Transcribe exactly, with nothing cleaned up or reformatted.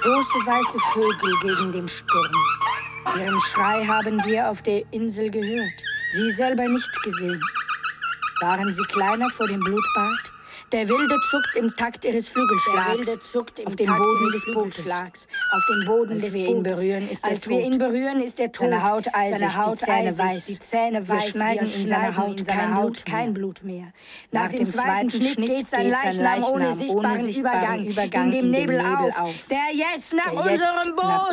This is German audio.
Große weiße Vögel gegen den Sturm. Ihren Schrei haben wir auf der Insel gehört, sie selber nicht gesehen. Waren sie kleiner vor dem Blutbad? Der Wilde zuckt im Takt ihres Flügelschlags auf den Boden des Bootes. Auf den Boden Als des wir ihn berühren, ist er Als tot. wir ihn berühren, ist er tot. Seine Haut eisig, Seine Haut die Zähne eisig, weiß. Die Zähne Wir weiß. schneiden wir in seiner schneiden Haut in seiner kein Haut Blut kein mehr. Blut mehr. Nach, Nach dem zweiten Schnitt geht sein geht sein Leichnam Leichnam ohne ohne sichtbaren sichtbaren Übergang, Übergang in dem in dem Nebel Nebel auf, auf, der jetzt nach der jetzt unserem nach Boot